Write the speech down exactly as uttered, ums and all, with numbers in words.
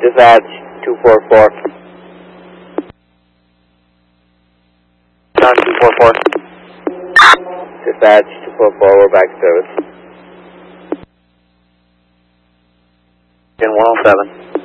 Dispatch two four four. John two four four. Dispatch two four four, we're back to service. In one oh seven.